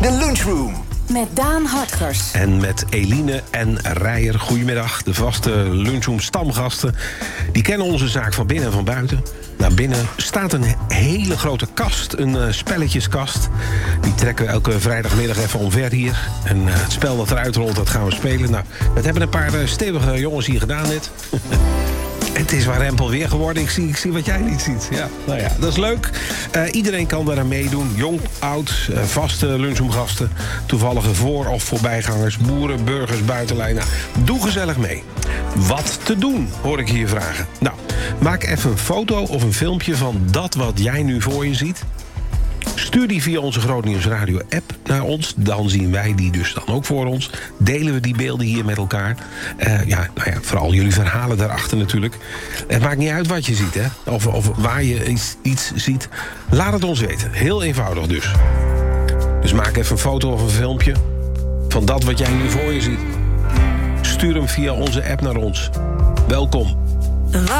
De Lunchroom. Met Daan Hartgers. En met Eline en Rijer. Goedemiddag. De vaste Lunchroom stamgasten. Die kennen onze zaak van binnen en van buiten. Naar binnen staat een hele grote kast. Een spelletjeskast. Die trekken we elke vrijdagmiddag even omver hier. En het spel dat eruit rolt, dat gaan we spelen. Nou, dat hebben een paar stevige jongens hier gedaan net. Het is warempel weer geworden. Ik zie wat jij niet ziet. Ja, nou ja, dat is leuk. Iedereen kan daar aan meedoen. Jong, oud, vaste lunchroomgasten. Toevallige voor- of voorbijgangers. Boeren, burgers, buitenlijn. Nou, doe gezellig mee. Wat te doen, hoor ik hier vragen. Nou, maak even een foto of een filmpje van dat wat jij nu voor je ziet. Stuur die via onze Grootnieuws Radio app naar ons. Dan zien wij die dus dan ook voor ons. Delen we die beelden hier met elkaar. Vooral jullie verhalen daarachter natuurlijk. Het maakt niet uit wat je ziet, hè. Of waar je iets ziet. Laat het ons weten. Heel eenvoudig dus. Dus maak even een foto of een filmpje van dat wat jij nu voor je ziet. Stuur hem via onze app naar ons. Welkom.